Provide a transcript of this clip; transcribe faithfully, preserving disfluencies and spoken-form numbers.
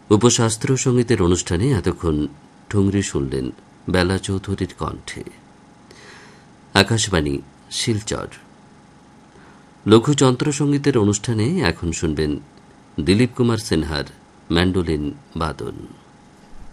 উপশাস্ত্র সঙ্গীতের অনুষ্ঠানে এতক্ষণ ঠুংরি শুনলেন বেলা চৌধুরীর কণ্ঠে। আকাশবাণী শিলচর। লঘু যন্ত্র সঙ্গীতের অনুষ্ঠানে এখন শুনবেন দিলীপ কুমার সিনহার ম্যান্ডোলিন বাদন।